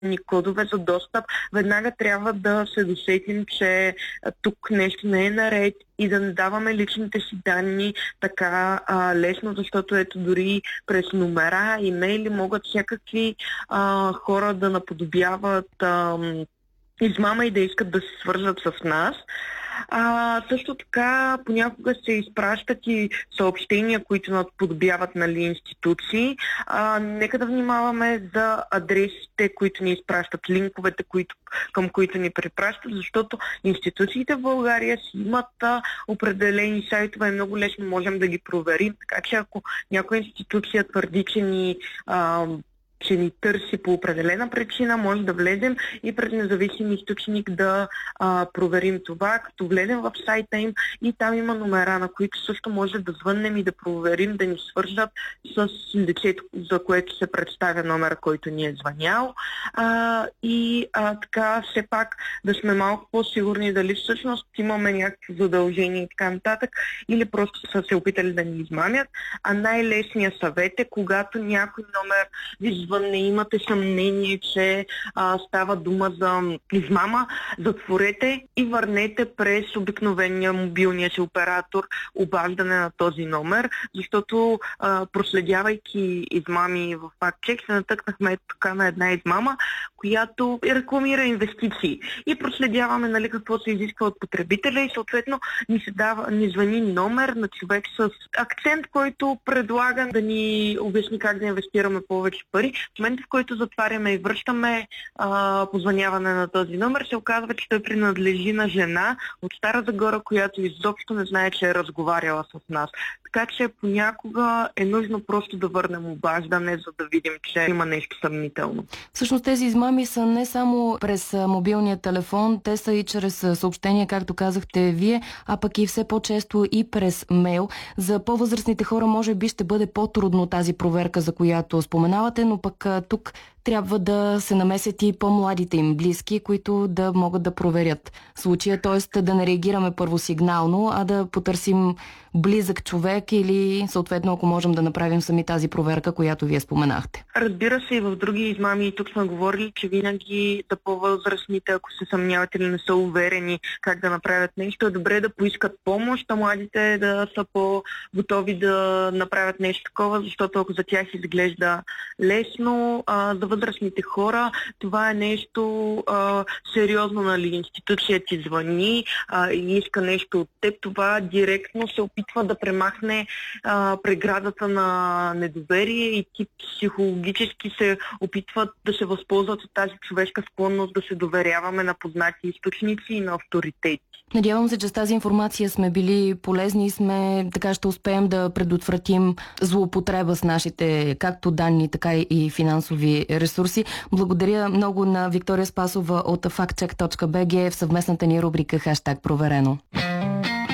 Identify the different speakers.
Speaker 1: кодове за достъп, веднага трябва да се досетим, че тук нещо не е наред и да не даваме личните си данни така лесно, защото ето дори през номера, имейли могат всякакви хора да наподобяват измама и да искат да се свържат с нас. Също така понякога се изпращат и съобщения, които наподобяват институции. Нека да внимаваме за адресите, които ни изпращат, линковете, към които ни препращат, защото институциите в България си имат определени сайтове и много лесно можем да ги проверим. Така че ако някоя институция твърди, че ни търси по определена причина, може да влезем и пред независим източник да проверим това, като влезем в сайта им и там има номера, на които също може да звъннем и да проверим, да ни свържат с лицето, за което се представя номера, който ни е звънял. Така все пак да сме малко по-сигурни дали всъщност имаме някакви задължения и така нататък, или просто са се опитали да ни измамят. Най-лесният съвет е, когато някой номер ви звънне, имате съмнение, че става дума за измама, затворете и върнете през обикновения мобилния си оператор обаждане на този номер, защото проследявайки измами в фактчек, се натъкнахме така на една измама, която рекламира инвестиции. И проследяваме какво се изисква от потребителя и съответно ни звъни номер на човек с акцент, който предлага да ни обясни как да инвестираме повече пари. В момента, в който затваряме и връщаме позвъняване на този номер, се оказва, че той принадлежи на жена от Стара Загора, която изобщо не знае, че е разговаряла с нас. Така че понякога е нужно просто да върнем обаждане, за да видим, че има нещо съмнително.
Speaker 2: Всъщност тези измами са не само през мобилния телефон, те са и чрез съобщения, както казахте вие, а пък и все по-често и през мейл. За по-възрастните хора може би ще бъде по-трудно тази проверка, за която споменавате, но пък тук трябва да се намесят и по-младите им близки, които да могат да проверят случая, т.е. да не реагираме първосигнално, а да потърсим близък човек или съответно, ако можем да направим сами тази проверка, която вие споменахте.
Speaker 1: Разбира се, и в други измами и тук сме говорили, че винаги да по-възрастните, ако се съмняват или не са уверени как да направят нещо, е добре да поискат помощ, а младите да са по-готови да направят нещо такова, защото ако за тях изглежда лесно, за възрастните хора това е нещо сериозно, институция ти звъни и иска нещо от теб, това директно се опитва да премахне преградата на недоверие и ти психологически се опитват да се възползват от тази човешка склонност да се доверяваме на познати източници и на авторитети.
Speaker 2: Надявам се, че с тази информация сме били полезни и така ще успеем да предотвратим злоупотреба с нашите както данни, така и финансови ресурси. Благодаря много на Виктория Спасова от factcheck.bg в съвместната ни рубрика #Проверено.